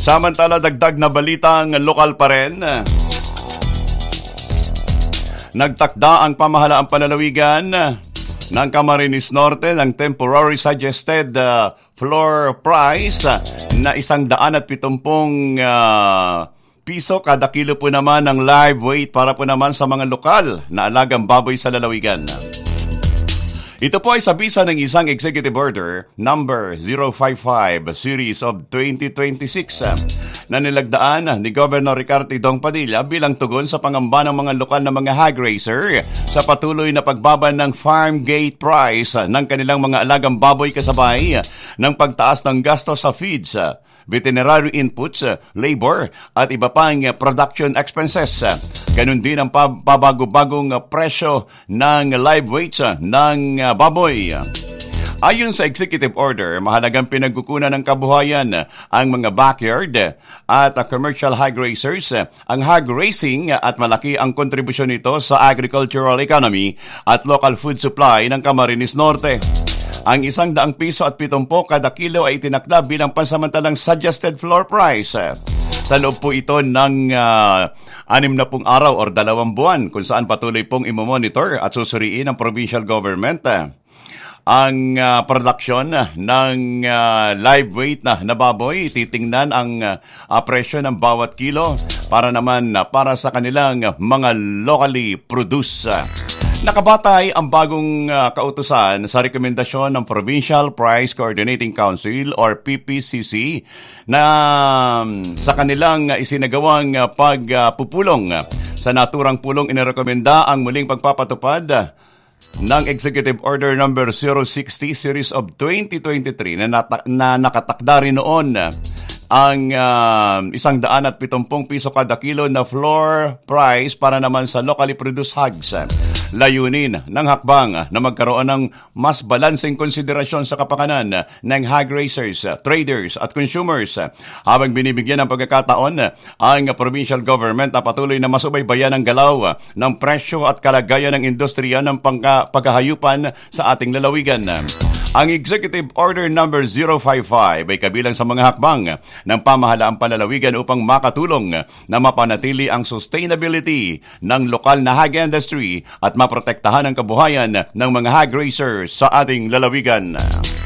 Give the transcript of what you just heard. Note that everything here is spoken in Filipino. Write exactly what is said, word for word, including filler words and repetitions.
Samantala, dagdag na balitang lokal pa rin. Nagtakda ang pamahalaang panlalawigan ng Camarines Norte ng temporary suggested uh, floor price uh, na isang daan at pitumpong uh, piso kada kilo po naman ng live weight para po naman sa mga lokal na alagang baboy sa lalawigan. Ito po ay sa bisa ng isang Executive Order number zero five five series of twenty twenty-six na nilagdaan ni Governor Ricardo Dong Padilla bilang tugon sa pangamba ng mga lokal na mga hog raiser sa patuloy na pagbaban ng farm gate price ng kanilang mga alagang baboy kasabay ng pagtaas ng gastos sa feeds, veterinary inputs, labor at iba pang production expenses. Ganun din ang pabago-bagong presyo ng live weights ng baboy. Ayon sa executive order, mahalagang pinagkukunan ng kabuhayan ang mga backyard at commercial hog raisers. Ang hog raising at malaki ang kontribusyon nito sa agricultural economy at local food supply ng Camarines Norte. Ang isang daang piso at pitumpo kada kilo ay itinakda bilang pansamantalang suggested floor price. Sa loob po ito ng uh, anim na pong araw or dalawang buwan kung saan patuloy pong imomonitor at susuriin ng provincial government uh, ang uh, production ng uh, live weight na nababoy. Titingnan ang uh, presyo ng bawat kilo para naman uh, para sa kanilang mga locally produced. Uh, Nakabatay ang bagong uh, kautusan sa rekomendasyon ng Provincial Price Coordinating Council or P P C C na um, sa kanilang uh, isinagawang uh, pagpupulong uh, sa naturang pulong inirekomenda ang muling pagpapatupad uh, ng Executive Order number zero sixty series of twenty twenty-three na, nata- na nakatakda rin noon uh, ang uh, isang daan at pitumpong piso kada kilo na floor price para naman sa locally produced hogs. Layunin ng hakbang na magkaroon ng mas balanseng konsiderasyon sa kapakanan ng hog raisers, traders at consumers habang binibigyan ng pagkakataon ang provincial government na patuloy na masubaybayan ang galaw ng presyo at kalagayan ng industriya ng pangka- paghahayupan sa ating lalawigan. Ang Executive Order number zero five five ay kabilang sa mga hakbang ng pamahalaang panlalawigan upang makatulong na mapanatili ang sustainability ng lokal na hog industry at maprotektahan ang kabuhayan ng mga hog raisers sa ating lalawigan.